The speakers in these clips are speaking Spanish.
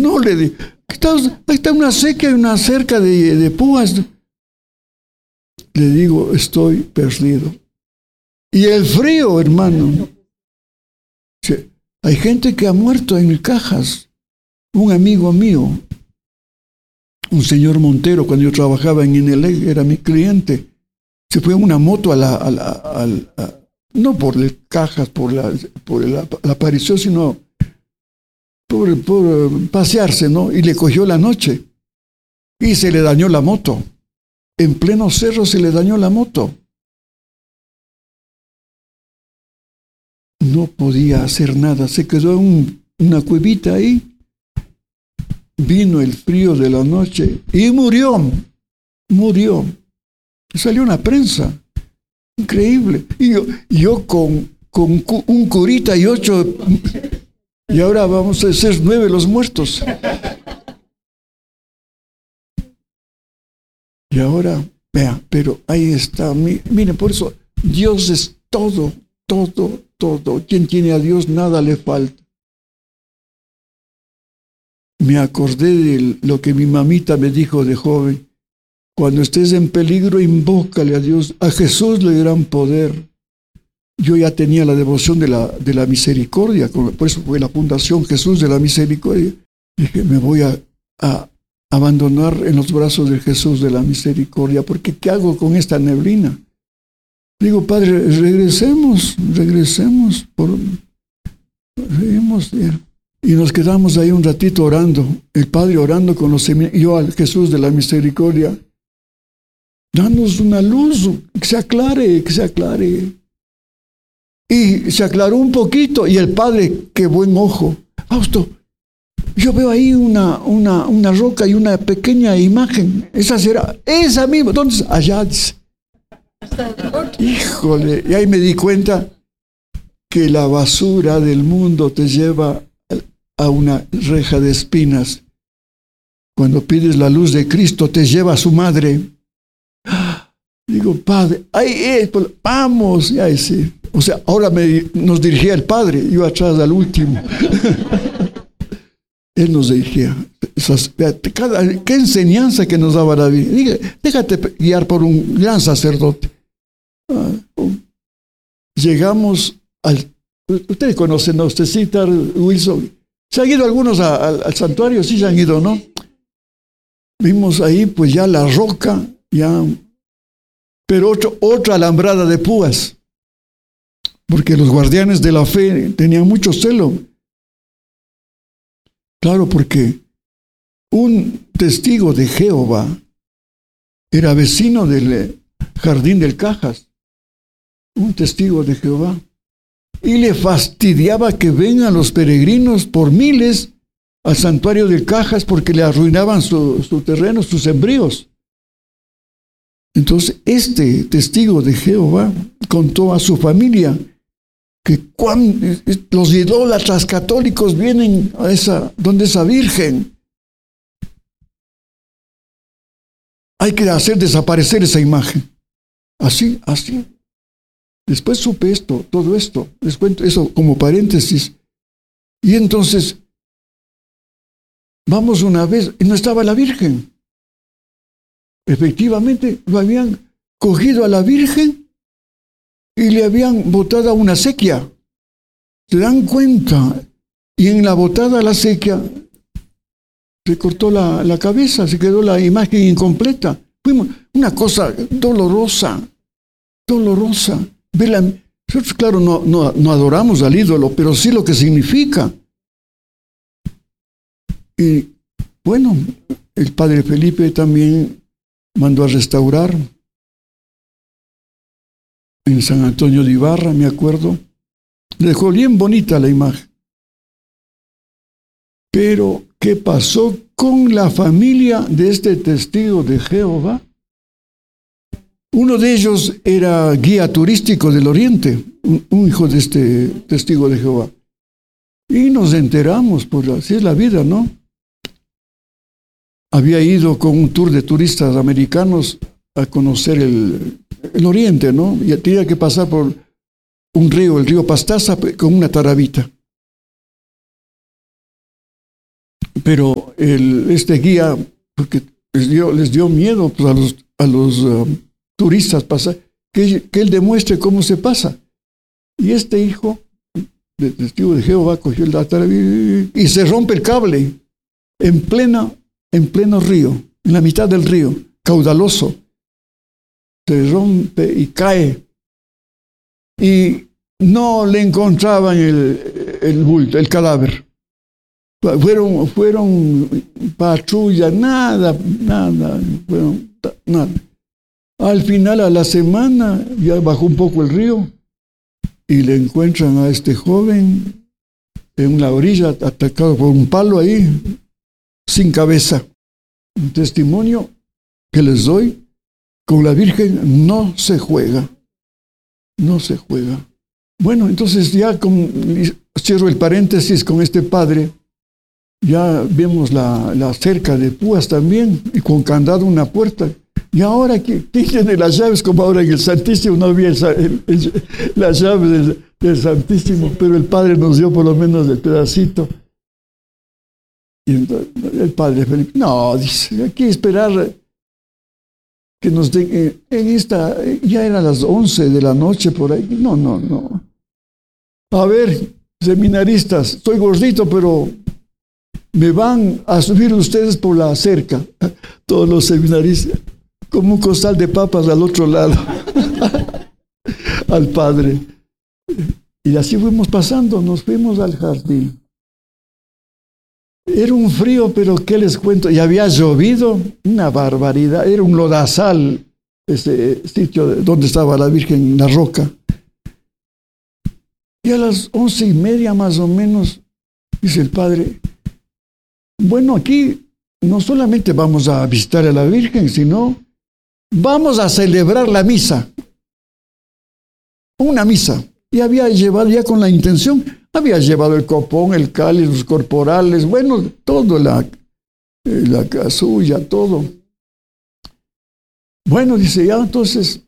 no, le dije, ahí está una sequía y una cerca de púas. Le digo, estoy perdido. Y el frío, hermano. Hay gente que ha muerto en Cajas. Un amigo mío, un señor Montero, cuando yo trabajaba en INELEC, era mi cliente. Se fue en una moto no por el Cajas, por la aparición, sino por pasearse, ¿no? Y le cogió la noche. Y se le dañó la moto. En pleno cerro se le dañó la moto. No podía hacer nada. Se quedó en una cuevita ahí. Vino el frío de la noche y murió. Murió. Salió en la prensa. Increíble. Y yo con un curita y 8. Y ahora vamos a ser 9 los muertos. Y ahora, vea, pero ahí está. Mire, por eso Dios es todo, todo, todo. Quien tiene a Dios, nada le falta. Me acordé de lo que mi mamita me dijo de joven. Cuando estés en peligro, invócale a Dios. A Jesús le darán poder. Yo ya tenía la devoción de la misericordia, por eso fue la Fundación Jesús de la Misericordia. Dije, me voy a abandonar en los brazos de Jesús de la Misericordia, porque ¿qué hago con esta neblina? Digo, Padre, regresemos. Y nos quedamos ahí un ratito orando, el Padre orando con los seminarios, yo al Jesús de la Misericordia. Danos una luz, que se aclare. Y se aclaró un poquito, y el Padre, qué buen ojo. Fausto, yo veo ahí una roca y una pequeña imagen. Esa será, esa misma. ¿Dónde? Allá, dice. Híjole, y ahí me di cuenta que la basura del mundo te lleva a una reja de espinas. Cuando pides la luz de Cristo, te lleva a su madre. Digo, Padre, ahí vamos, ya sí. O sea, ahora nos dirigía el Padre, yo atrás al último. Él nos dirigía. Qué enseñanza que nos daba la vida. Déjate guiar por un gran sacerdote. Llegamos ustedes conocen, ¿no? Usted cita, Wilson. ¿Se han ido algunos al santuario? Sí, se han ido, ¿no? Vimos ahí, pues ya la roca, ya. Pero otra alambrada de púas. Porque los guardianes de la fe tenían mucho celo. Claro, porque un testigo de Jehová era vecino del jardín del Cajas. Un testigo de Jehová. Y le fastidiaba que vengan los peregrinos por miles al santuario del Cajas porque le arruinaban su terreno, sus sembríos. Entonces, este testigo de Jehová contó a su familia que los idólatras católicos vienen a donde esa virgen. Hay que hacer desaparecer esa imagen. Así. Después supe todo esto. Les cuento eso como paréntesis. Y entonces, vamos una vez, y no estaba la Virgen. Efectivamente, lo habían cogido a la Virgen y le habían botado a una sequía. ¿Se dan cuenta? Y en la botada a la sequía se cortó la cabeza, se quedó la imagen incompleta. Fue una cosa dolorosa. Nosotros, claro, no adoramos al ídolo, pero sí lo que significa. Y bueno, el padre Felipe también mandó a restaurar en San Antonio de Ibarra, me acuerdo. Dejó bien bonita la imagen. Pero, ¿qué pasó con la familia de este testigo de Jehová? Uno de ellos era guía turístico del Oriente, un hijo de este testigo de Jehová. Y nos enteramos, pues así es la vida, ¿no? Había ido con un tour de turistas americanos a conocer el Oriente, ¿no? Y tenía que pasar por un río, el río Pastaza, con una tarabita. Pero este guía, porque les dio miedo pues, a los turistas pasar, que él demuestre cómo se pasa. Y este hijo de testigo de Jehová cogió el dátar y se rompe el cable en pleno río, en la mitad del río, caudaloso. Se rompe y cae. Y no le encontraban el bulto, el cadáver. Fueron patrullas, nada. Al final, a la semana, ya bajó un poco el río y le encuentran a este joven en la orilla, atacado por un palo ahí, sin cabeza. Un testimonio que les doy: con la Virgen no se juega. No se juega. Bueno, entonces ya cierro el paréntesis con este padre. Ya vemos la cerca de púas también, y con candado una puerta. Y ahora, ¿quién tiene las llaves? Como ahora en el Santísimo no había las llaves del Santísimo, pero el Padre nos dio por lo menos el pedacito. Y entonces, el Padre Felipe, no, dice, hay que esperar que nos den, ya eran las 11 de la noche por ahí. No. A ver, seminaristas, estoy gordito, pero me van a subir ustedes por la cerca. Todos los seminaristas, como un costal de papas al otro lado, al Padre. Y así fuimos pasando, nos fuimos al jardín. Era un frío, pero ¿qué les cuento? Y había llovido, una barbaridad. Era un lodazal, ese sitio donde estaba la Virgen en la roca. Y a las 11:30 más o menos, dice el Padre, bueno, aquí no solamente vamos a visitar a la Virgen, sino vamos a celebrar la misa. Una misa. Y había llevado ya con la intención, había llevado el copón, el cáliz, los corporales, bueno, todo, la casulla, todo. Bueno, dice, ya entonces,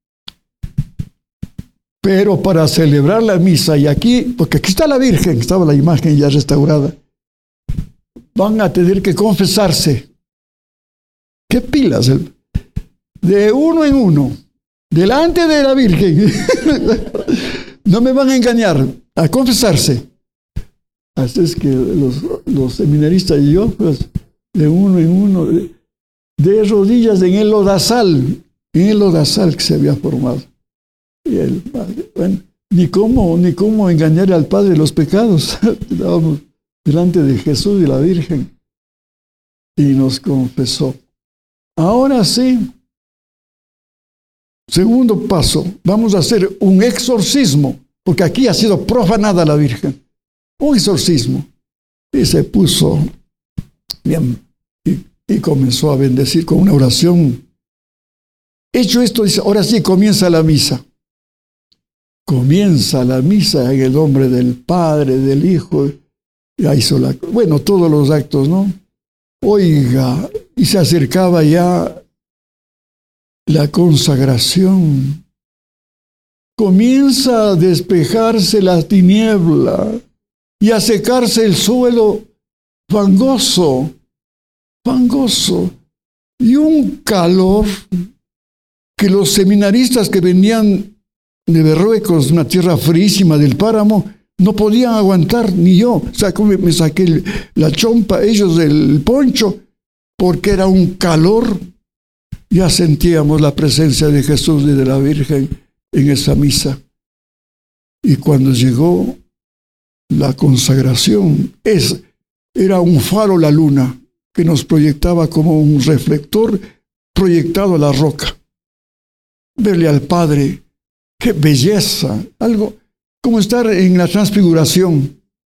pero para celebrar la misa, y aquí, porque aquí está la Virgen, estaba la imagen ya restaurada, van a tener que confesarse. ¿Qué pilas? De uno en uno, delante de la Virgen. No me van a engañar, a confesarse. Así es que los seminaristas y yo, pues, de uno en uno, de rodillas en el lodazal que se había formado. Y el Padre, bueno, ni cómo engañar al Padre de los pecados. Estábamos delante de Jesús y la Virgen, y nos confesó. Ahora sí, segundo paso, vamos a hacer un exorcismo, porque aquí ha sido profanada la Virgen. Un exorcismo. Y se puso bien, y comenzó a bendecir con una oración. Hecho esto, dice, ahora sí comienza la misa. Comienza la misa en el nombre del Padre, del Hijo. Ya hizo bueno, todos los actos, ¿no? Oiga, y se acercaba ya la consagración. Comienza a despejarse la tiniebla y a secarse el suelo fangoso, y un calor que los seminaristas que venían de Berruecos, una tierra frísima del páramo, no podían aguantar, ni yo. O sea, me saqué la chompa, ellos el poncho, porque era un calor. Ya sentíamos la presencia de Jesús y de la Virgen en esa misa. Y cuando llegó la consagración, era un faro la luna, que nos proyectaba como un reflector proyectado a la roca. Verle al Padre, qué belleza, algo como estar en la transfiguración.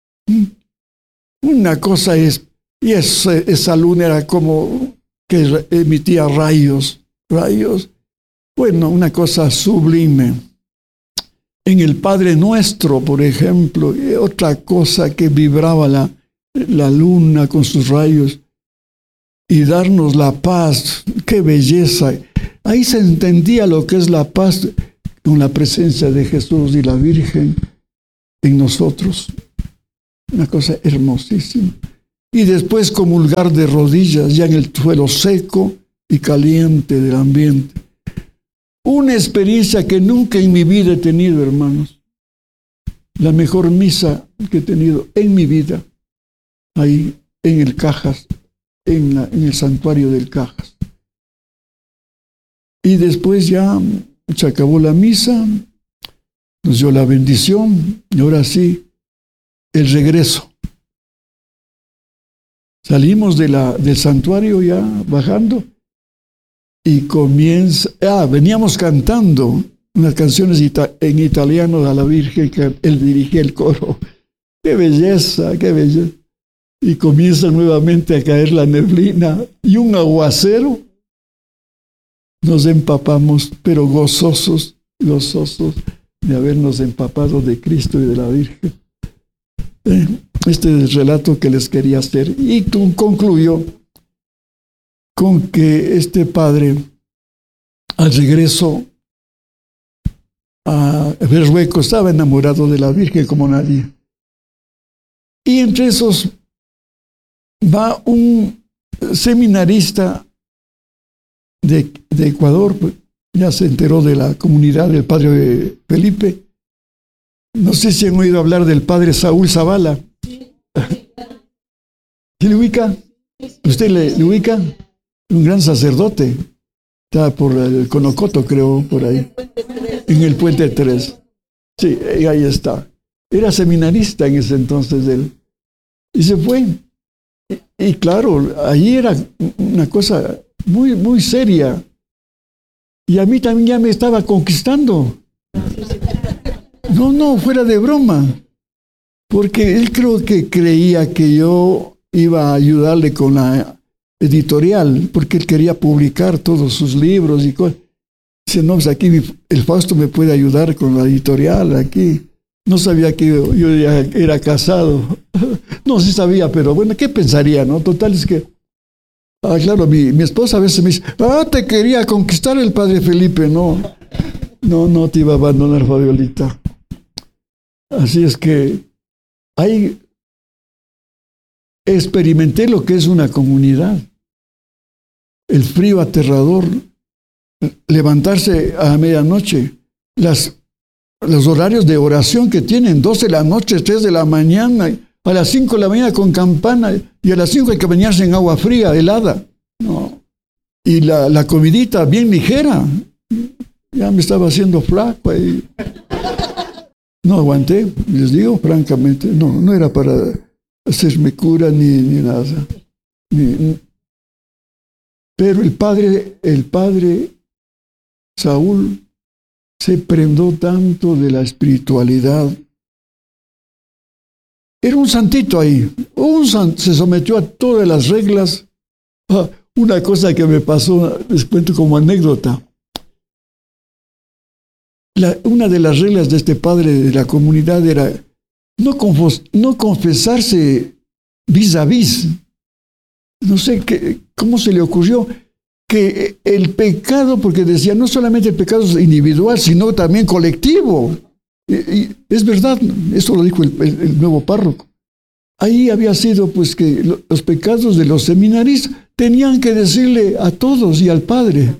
Una cosa es, y esa luna era como que emitía rayos. Bueno, una cosa sublime. En el Padre Nuestro, por ejemplo, otra cosa que vibraba la luna con sus rayos y darnos la paz. ¡Qué belleza! Ahí se entendía lo que es la paz con la presencia de Jesús y la Virgen en nosotros. Una cosa hermosísima. y después comulgar de rodillas ya en el suelo seco y caliente del ambiente. Una experiencia que nunca en mi vida he tenido, hermanos. La mejor misa que he tenido en mi vida, ahí en el Cajas, en el santuario del Cajas. Y después ya se acabó la misa, nos dio la bendición, y ahora sí, el regreso. Salimos del santuario ya bajando, y veníamos cantando unas canciones en italiano a la Virgen, que él dirigía el coro. ¡Qué belleza, qué belleza! Y comienza nuevamente a caer la neblina y un aguacero. Nos empapamos, pero gozosos de habernos empapado de Cristo y de la Virgen. Este es el relato que les quería hacer. Y concluyó con que este padre, al regreso a Berrueco, estaba enamorado de la Virgen como nadie. Y entre esos va un seminarista de Ecuador, pues, ya se enteró de la comunidad del padre Felipe. No sé si han oído hablar del padre Saúl Zavala. ¿Sí le ubica? ¿Usted le ubica? Un gran sacerdote. Está por el Conocoto, creo, por ahí. En el Puente 3. Sí, ahí está. Era seminarista en ese entonces él. Y se fue. Y claro, allí era una cosa muy, muy seria. Y a mí también ya me estaba conquistando. No, fuera de broma. Porque él creo que creía que yo iba a ayudarle con la editorial, porque él quería publicar todos sus libros y cosas. Dice, no, pues aquí el Fausto me puede ayudar con la editorial aquí. No sabía que yo ya era casado. No, sí sabía, pero bueno, ¿qué pensaría, no? Total es que, claro, mi esposa a veces me dice, te quería conquistar el padre Felipe. No te iba a abandonar, Fabiolita. Así es que ahí experimenté lo que es una comunidad. El frío aterrador, levantarse a medianoche, los horarios de oración que tienen, 12 de la noche, 3 de la mañana, a las 5 de la mañana con campana, y a las 5 hay que bañarse en agua fría, helada. No. Y la comidita bien ligera. Ya me estaba haciendo flaco ahí. No aguanté, les digo francamente, no era para hacerme cura ni nada. Pero el padre Saúl se prendó tanto de la espiritualidad. Era un santito ahí, se sometió a todas las reglas. Una cosa que me pasó, les cuento como anécdota. Una de las reglas de este padre de la comunidad era no confesarse vis a vis. No sé cómo se le ocurrió que el pecado, porque decía, no solamente el pecado es individual, sino también colectivo. Y es verdad, eso lo dijo el nuevo párroco. Ahí había sido pues que los pecados de los seminaristas tenían que decirle a todos y al padre.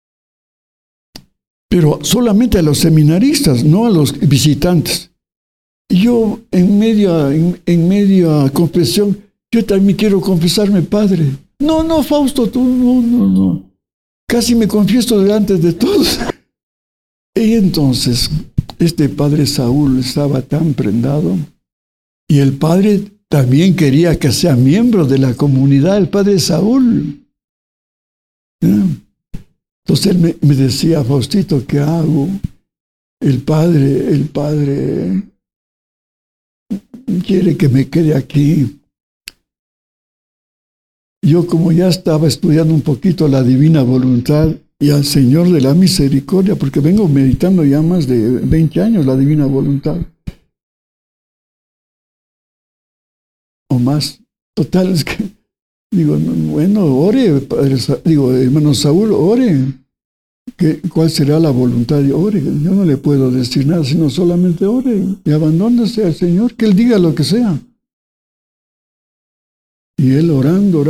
Pero solamente a los seminaristas, no a los visitantes. Y yo en media confesión, yo también quiero confesarme, padre. No, Fausto, tú no. Casi me confieso delante de todos. Y entonces, este padre Saúl estaba tan prendado, y el padre también quería que sea miembro de la comunidad, el padre Saúl. Entonces él me decía, Faustito, ¿qué hago? El padre quiere que me quede aquí. Yo, como ya estaba estudiando un poquito la divina voluntad y al Señor de la misericordia, porque vengo meditando ya más de 20 años la divina voluntad, o más. Total, es que digo, bueno, ore, hermano Saúl, ore. ¿Cuál será la voluntad? Ore. Yo no le puedo decir nada, sino solamente ore y abandónese al Señor, que Él diga lo que sea. Y él orando,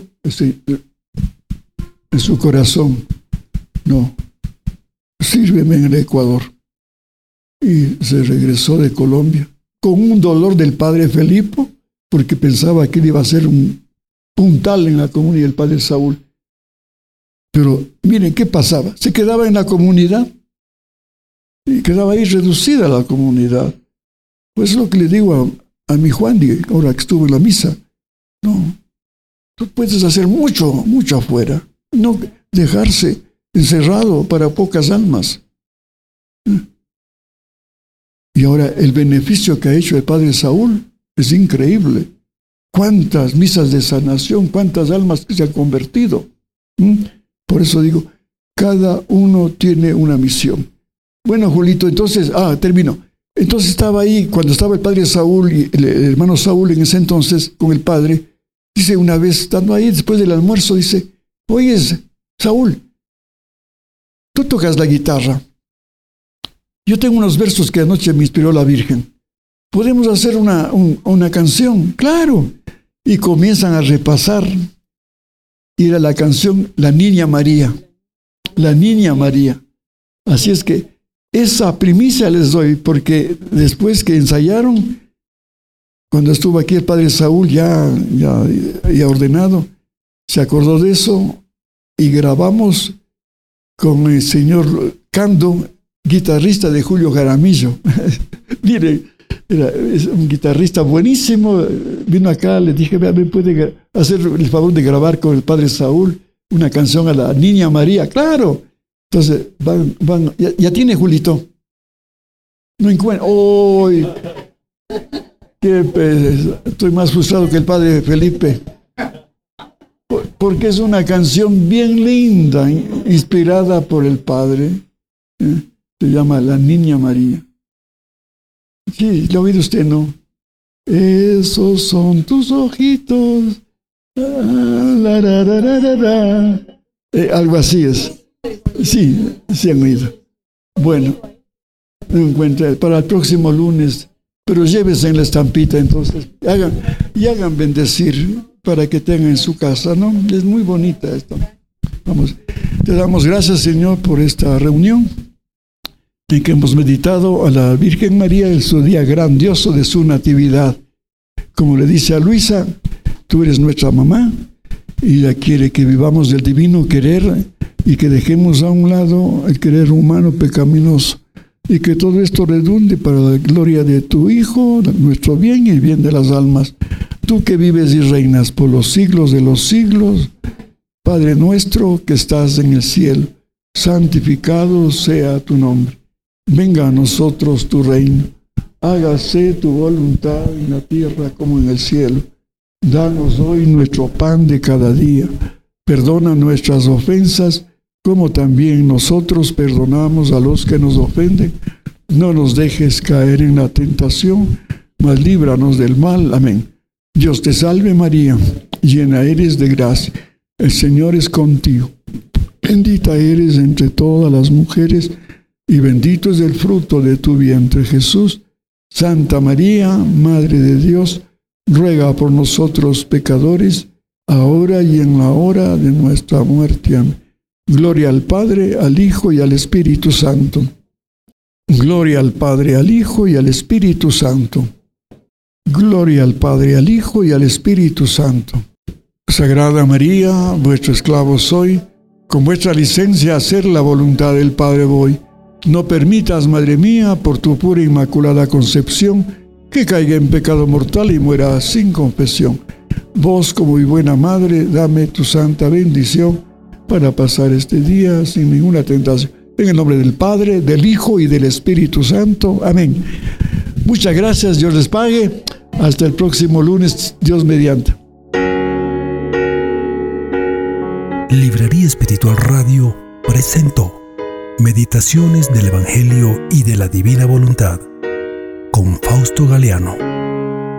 en su corazón, no, sírveme en el Ecuador. Y se regresó de Colombia con un dolor del padre Felipe, porque pensaba que él iba a ser un puntal en la comunidad del padre Saúl. Pero miren qué pasaba, se quedaba en la comunidad y quedaba ahí reducida la comunidad. Pues es lo que le digo a mi Juan, ahora que estuvo en la misa. No, tú puedes hacer mucho afuera, no dejarse encerrado para pocas almas. Y ahora el beneficio que ha hecho el padre Saúl es increíble. Cuántas misas de sanación, cuántas almas que se han convertido. Por eso digo, cada uno tiene una misión. Bueno, Julito, entonces, termino. Entonces estaba ahí, cuando estaba el padre Saúl y el hermano Saúl en ese entonces con el padre, dice una vez, estando ahí después del almuerzo, dice, oye, Saúl, tú tocas la guitarra. Yo tengo unos versos que anoche me inspiró la Virgen. ¿Podemos hacer una canción? ¡Claro! Y comienzan a repasar. Y era la canción La Niña María. La Niña María. Así es que esa primicia les doy, porque después que ensayaron, cuando estuvo aquí el padre Saúl ya ordenado, se acordó de eso y grabamos con el señor Cando, guitarrista de Julio Jaramillo. Mire, es un guitarrista buenísimo. Vino acá, le dije, ¿me puede hacer el favor de grabar con el padre Saúl una canción a la Niña María? ¡Claro! Entonces, ya tiene Julito. No encuentro. ¡Uy! Estoy más frustrado que el padre Felipe. Porque es una canción bien linda, inspirada por el padre. Se llama La Niña María. Sí, ¿lo ha oído usted, no? Esos son tus ojitos. Algo así es. Sí han oído. Bueno, para el próximo lunes, pero llévese en la estampita entonces. Hagan bendecir para que tengan en su casa, ¿no? Es muy bonita esto. Vamos, te damos gracias, Señor, por esta reunión en que hemos meditado a la Virgen María en su día grandioso de su natividad. Como le dice a Luisa, tú eres nuestra mamá y ella quiere que vivamos del divino querer y que dejemos a un lado el querer humano pecaminoso y que todo esto redunde para la gloria de tu Hijo, nuestro bien y el bien de las almas. Tú que vives y reinas por los siglos de los siglos, Padre nuestro que estás en el cielo, santificado sea tu nombre. Venga a nosotros tu reino. Hágase tu voluntad en la tierra como en el cielo. Danos hoy nuestro pan de cada día. Perdona nuestras ofensas, como también nosotros perdonamos a los que nos ofenden. No nos dejes caer en la tentación, mas líbranos del mal. Amén. Dios te salve María, llena eres de gracia. El Señor es contigo. Bendita eres entre todas las mujeres, y bendito es el fruto de tu vientre, Jesús. Santa María, Madre de Dios, ruega por nosotros pecadores, ahora y en la hora de nuestra muerte. Amén. Gloria al Padre, al Hijo y al Espíritu Santo. Gloria al Padre, al Hijo y al Espíritu Santo. Gloria al Padre, al Hijo y al Espíritu Santo. Sagrada María, vuestro esclavo soy, con vuestra licencia a hacer la voluntad del Padre voy. No permitas, Madre mía, por tu pura e inmaculada concepción, que caiga en pecado mortal y muera sin confesión. Vos, como mi buena Madre, dame tu santa bendición para pasar este día sin ninguna tentación. En el nombre del Padre, del Hijo y del Espíritu Santo. Amén. Muchas gracias, Dios les pague. Hasta el próximo lunes, Dios mediante. Librería Espiritual Radio presentó Meditaciones del Evangelio y de la Divina Voluntad con Fausto Galeano.